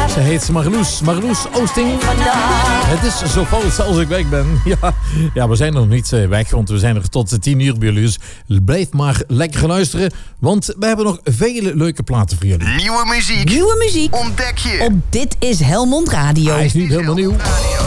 Ze heet Marloes Oosting. Het is zo fout als ik weg ben. Ja, we zijn nog niet weg, want we zijn er tot 10 uur bij jullie. Dus blijf maar lekker luisteren, want we hebben nog vele leuke platen voor jullie. Nieuwe muziek Nieuwe muziek ontdek je op Dit is Helmond Radio. Hij is niet helemaal nieuw.